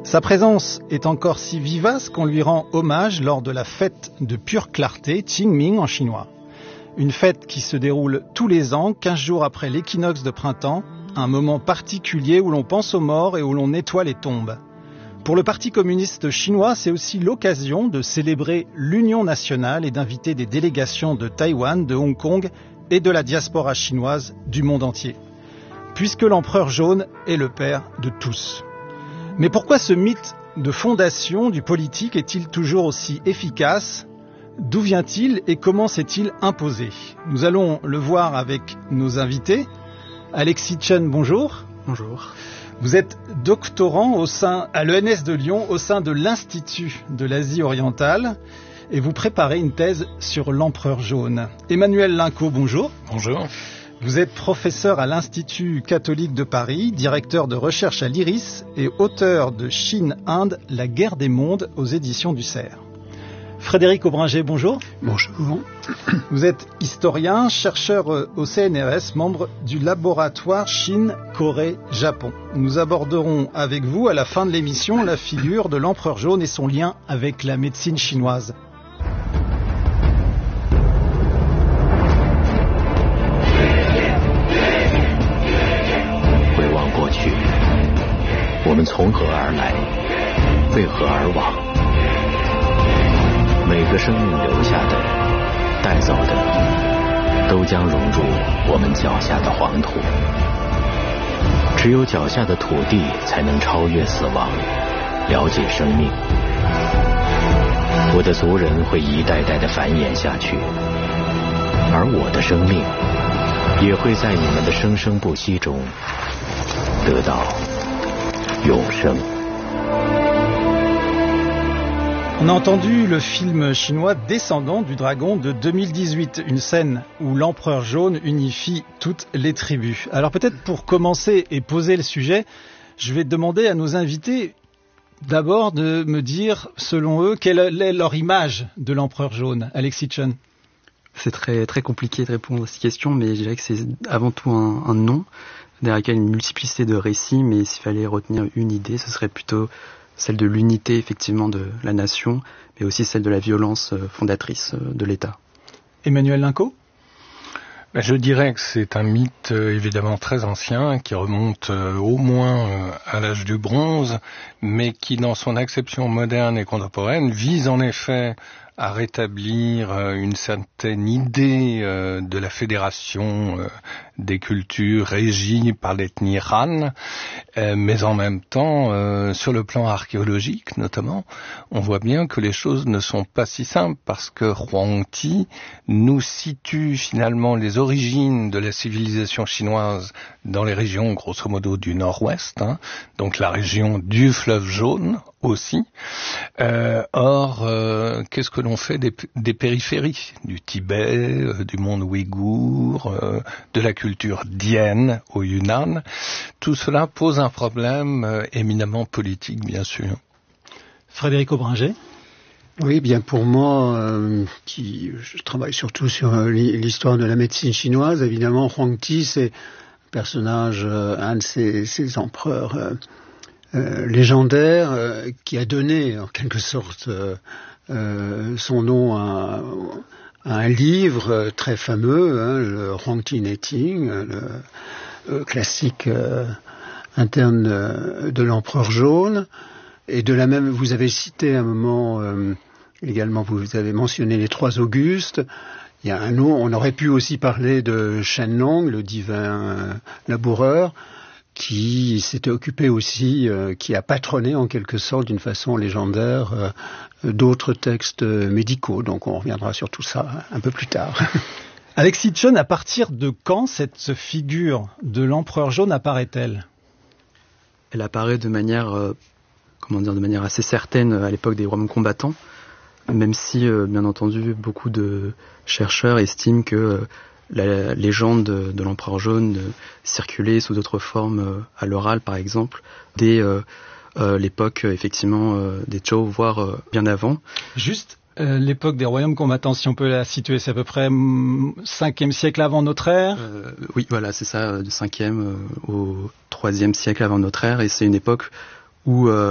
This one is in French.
Sa présence est encore si vivace qu'on lui rend hommage lors de la fête de pure clarté, Qingming en chinois. Une fête qui se déroule tous les ans, 15 jours après l'équinoxe de printemps, un moment particulier où l'on pense aux morts et où l'on nettoie les tombes. Pour le Parti communiste chinois, c'est aussi l'occasion de célébrer l'union nationale et d'inviter des délégations de Taïwan, de Hong Kong et de la diaspora chinoise du monde entier. Puisque l'empereur jaune est le père de tous. Mais pourquoi ce mythe de fondation du politique est-il toujours aussi efficace ? D'où vient-il et comment s'est-il imposé ? Nous allons le voir avec nos invités. Alexis Chen, bonjour. Bonjour. Vous êtes doctorant à l'ENS de Lyon au sein de l'Institut de l'Asie orientale et vous préparez une thèse sur l'empereur jaune. Emmanuel Linco, bonjour. Bonjour. Vous êtes professeur à l'Institut catholique de Paris, directeur de recherche à l'IRIS et auteur de Chine-Inde, la guerre des mondes aux éditions du Cerf. Frédéric Aubringer, bonjour. Bonjour. Vous êtes historien, chercheur au CNRS, membre du laboratoire Chine-Corée-Japon. Nous aborderons avec vous, à la fin de l'émission, la figure de l'empereur jaune et son lien avec la médecine chinoise. On a entendu le film chinois Descendant du dragon de 2018, une scène où l'empereur jaune unifie toutes les tribus. Alors peut-être pour commencer et poser le sujet, je vais demander à nos invités d'abord de me dire, selon eux, quelle est leur image de l'empereur jaune. Alexis Chen. C'est très, très compliqué de répondre à cette question, mais je dirais que c'est avant tout un nom, derrière lequel une multiplicité de récits, mais s'il fallait retenir une idée, ce serait plutôt celle de l'unité effectivement de la nation, mais aussi celle de la violence fondatrice de l'État. Emmanuel Linco ? Je dirais que c'est un mythe évidemment très ancien, qui remonte au moins à l'âge du bronze, mais qui dans son acception moderne et contemporaine vise en effet à rétablir une certaine idée de la fédération des cultures régies par l'ethnie Han, mais en même temps, sur le plan archéologique notamment, on voit bien que les choses ne sont pas si simples, parce que Huangti nous situe finalement les origines de la civilisation chinoise dans les régions grosso modo du nord-ouest, donc la région du fleuve jaune aussi. Or, qu'est-ce que l'on fait des périphéries, du Tibet, du monde ouïghour, de la culture dienne au Yunnan? Tout cela pose un problème éminemment politique, bien sûr. Frédéric Aubringer. Oui, bien pour moi, je travaille surtout sur l'histoire de la médecine chinoise, évidemment, Huangti, c'est un personnage, un de ces empereurs légendaire qui a donné en quelque sorte son nom à un livre très fameux, le Huangti Netting, le classique interne de l'empereur jaune. Et de la même, vous avez cité à un moment également, vous avez mentionné les trois Augustes. Il y a un nom, on aurait pu aussi parler de Shenlong, le divin laboureur, qui s'était occupé aussi, qui a patronné en quelque sorte d'une façon légendaire d'autres textes médicaux. Donc on reviendra sur tout ça un peu plus tard. Alexis Chen, à partir de quand cette figure de l'empereur jaune apparaît-elle ? Elle apparaît de manière assez certaine à l'époque des Romains combattants, même si, bien entendu, beaucoup de chercheurs estiment que la légende de l'empereur jaune circulait sous d'autres formes à l'oral, par exemple, dès l'époque, effectivement, des Zhou, voire bien avant. Juste l'époque des royaumes combattants, si on peut la situer, c'est à peu près 5e siècle avant notre ère. Oui, voilà, c'est ça, du 5e au 3e siècle avant notre ère, et c'est une époque où